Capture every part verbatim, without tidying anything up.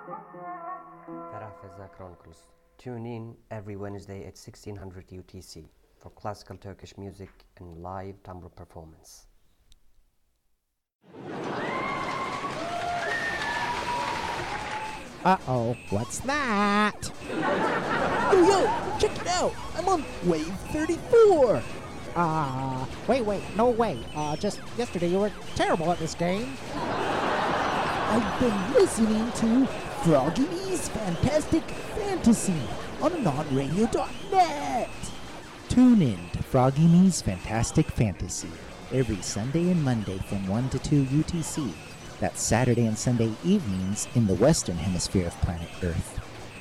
Ferahfeza Chronicles. Tune in every Wednesday at sixteen hundred U T C for classical Turkish music and live tambour performance. Uh-oh, what's that? Yo, yo, check it out! I'm on wave thirty-four! Uh, wait, wait, no way. Uh, just yesterday you were terrible at this game. I've been listening to Froggy's Fantastic Fantasy on anon radio dot net. Tune in to Froggy Me's Fantastic Fantasy every Sunday and Monday from one to two U T C. That's Saturday and Sunday evenings in the western hemisphere of planet Earth.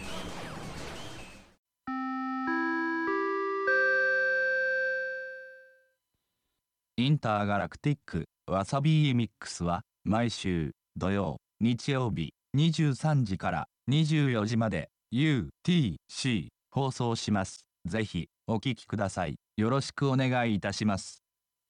Intergalactic Wasabi Mix は毎週土曜、日曜日にじゅうさんじからにじゅうよじまで ユーティーシー 放送します。ぜひお聞きください。よろしくお願いいたします。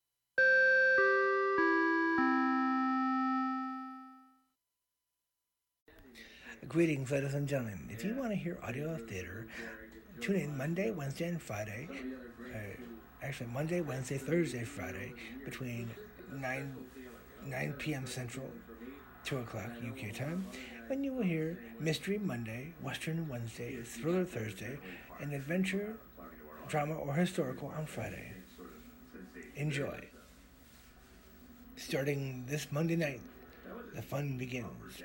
Greetings, ladies and gentlemen. If you want to hear audio theater, tune in Monday, Wednesday, and Friday. Uh, actually, Monday, Wednesday, Thursday, Friday, between nine p.m. Central, two o'clock U K time, when you will hear Mystery Monday, Western Wednesday, Thriller Thursday, and Adventure, Drama, or Historical on Friday. Enjoy. Starting this Monday night, the fun begins.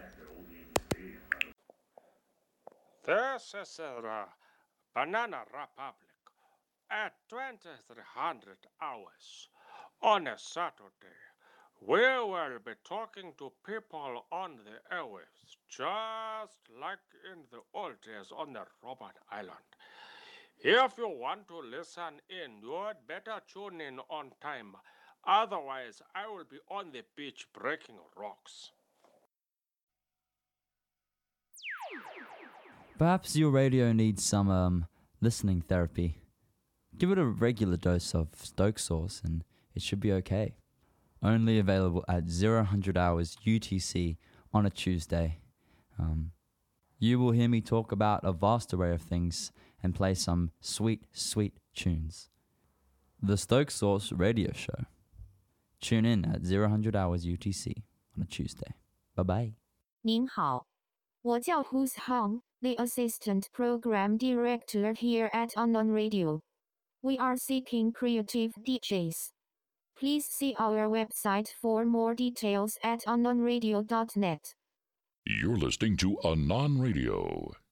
This is the Banana Republic at twenty-three hundred hours on a Saturday. We will be talking to people on the airwaves, just like in the old days on the Robben Island. If you want to listen in, you'd better tune in on time. Otherwise, I will be on the beach breaking rocks. Perhaps your radio needs some um, listening therapy. Give it a regular dose of Stoke sauce and it should be okay. Only available at zero hundred hours U T C on a Tuesday. Um, you will hear me talk about a vast array of things and play some sweet, sweet tunes. The Stoke Sauce Radio Show. Tune in at zero hundred hours U T C on a Tuesday. Bye-bye. 您好，我叫 Who's Hong, the Assistant Program Director here at Unknown Radio. We are seeking creative D Js. Please see our website for more details at unknown radio dot net. You're listening to Anon Radio.